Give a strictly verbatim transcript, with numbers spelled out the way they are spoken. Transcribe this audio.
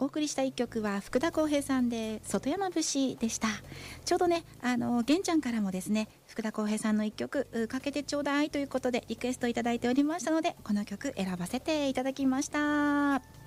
送りした一曲は福田浩平さんで外山節でした。ちょうどね、あの玄ちゃんからもですね、福田浩平さんの一曲かけてちょうだいということでリクエストいただいておりましたので、この曲選ばせていただきました。